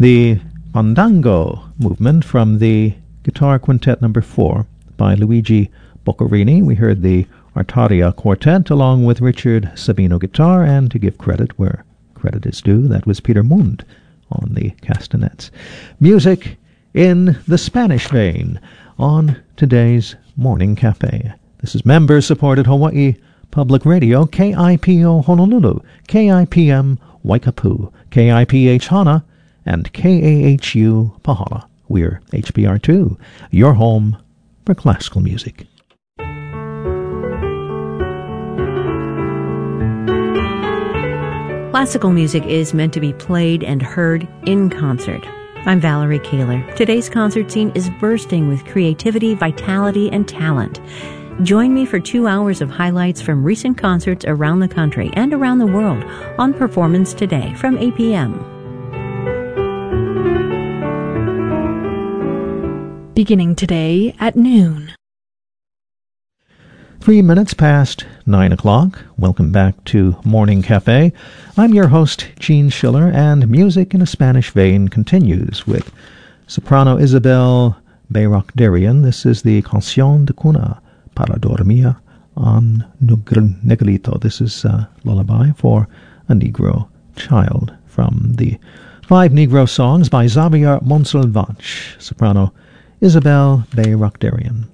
The Fandango movement from the Guitar Quintet No. 4 by Luigi Boccherini. We heard the Artaria Quartet along with Richard Sabino guitar, and to give credit where credit is due, that was Peter Mund on the castanets. Music in the Spanish vein on today's Morning Cafe. This is member-supported Hawaii Public Radio, KIPO Honolulu, KIPM Waikapu, KIPH Hana, and KAHU Pahala. We're HBR2, your home for classical music. Classical music is meant to be played and heard in concert. I'm Valerie Kaler. Today's concert scene is bursting with creativity, vitality, and talent. Join me for 2 hours of highlights from recent concerts around the country and around the world on Performance Today from 8 p.m. Beginning today at noon. 3 minutes past 9 o'clock. Welcome back to Morning Cafe. I'm your host, Gene Schiller, and Music in a Spanish Vein continues with soprano Isabel Bayrakdarian. This is the Canción de Cuna para Dormir un Negrito. This is a lullaby for a Negro child from the 5 Negro songs by Xavier Monsalvach. Soprano Isabel Bayrakdarian.